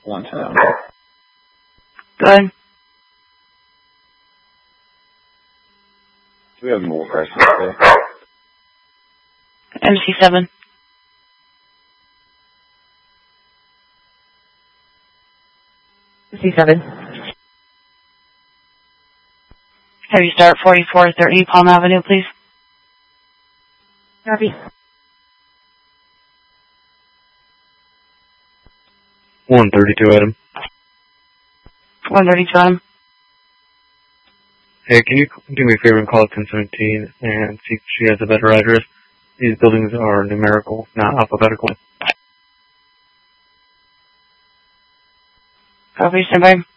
110. Good. Do we have more crisis today? MC7. MC7. Have you start 4430 Palm Avenue, please? Copy. 132 Adam. 132 Adam. Hey, can you do me a favor and call 1017 and see if she has a better address? These buildings are numerical, not alphabetical. Copy, stand by.